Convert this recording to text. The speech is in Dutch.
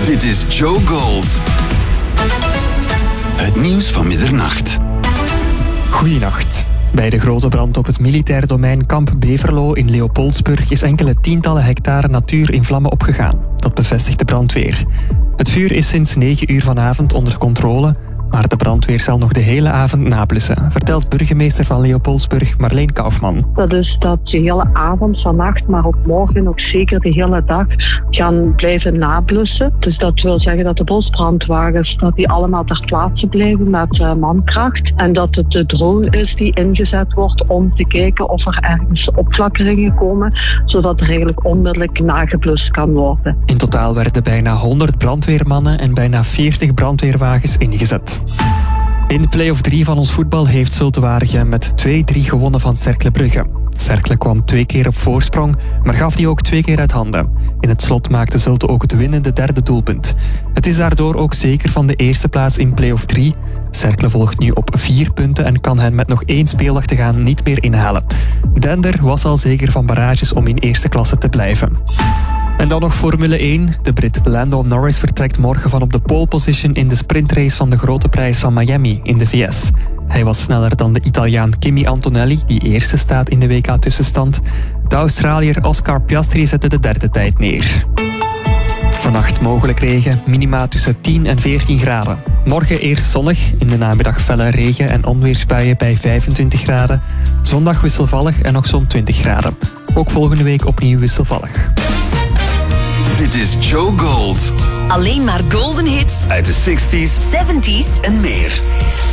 Dit is Joe Gold. Het nieuws van middernacht. Goeienacht. Bij de grote brand op het militair domein Kamp Beverlo in Leopoldsburg is enkele tientallen hectare natuur in vlammen opgegaan. Dat bevestigt de brandweer. Het vuur is sinds 9 uur vanavond onder controle, maar de brandweer zal nog de hele avond nablussen, vertelt burgemeester van Leopoldsburg Marleen Kaufman. Dat is dat de hele avond, vannacht, maar ook morgen, ook zeker de hele dag gaan blijven nablussen. Dus dat wil zeggen dat de bosbrandwagens dat die allemaal ter plaatse blijven met mankracht. En dat het de drone is die ingezet wordt om te kijken of er ergens opflakkeringen komen, zodat er eigenlijk onmiddellijk nageblust kan worden. In totaal werden bijna 100 brandweermannen en bijna 40 brandweerwagens ingezet. In play-off 3 van ons voetbal heeft Zulte Waregem met 2-3 gewonnen van Cercle Brugge. Cercle kwam 2 keer op voorsprong, maar gaf die ook 2 keer uit handen. In het slot maakte Zulte ook het winnende derde doelpunt. Het is daardoor ook zeker van de eerste plaats in play-off 3. Cercle volgt nu op 4 punten en kan hen met nog 1 speeldag te gaan niet meer inhalen. Dender was al zeker van barrages om in eerste klasse te blijven. En dan nog Formule 1. De Brit Lando Norris vertrekt morgen van op de pole position in de sprintrace van de Grote Prijs van Miami in de VS. Hij was sneller dan de Italiaan Kimi Antonelli, die eerste staat in de WK-tussenstand. De Australiër Oscar Piastri zette de derde tijd neer. Vannacht mogelijk regen, minima tussen 10 en 14 graden. Morgen eerst zonnig, in de namiddag felle regen- en onweersbuien bij 25 graden. Zondag wisselvallig en nog zo'n 20 graden. Ook volgende week opnieuw wisselvallig. Dit is Joe Gold. Alleen maar golden hits Uit de 60s, 70s en meer.